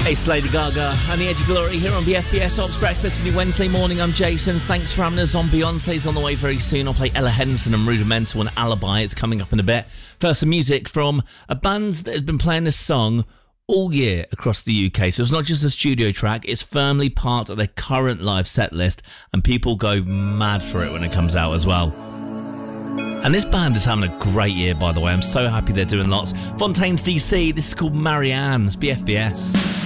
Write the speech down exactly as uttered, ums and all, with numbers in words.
It's Lady Gaga and the Edge of Glory here on B F B S Ops Breakfast. New Wednesday morning, I'm Jason. Thanks for having us on. Beyonce's on the way very soon. I'll play Ella Henderson and Rudimental and Alibi. It's coming up in a bit. First, some music from a band that has been playing this song all year across the U K. So it's not just a studio track, it's firmly part of their current live set list, and people go mad for it when it comes out as well. And this band is having a great year, by the way. I'm so happy they're doing lots. Fontaines D C, this is called Marianne. It's B F B S.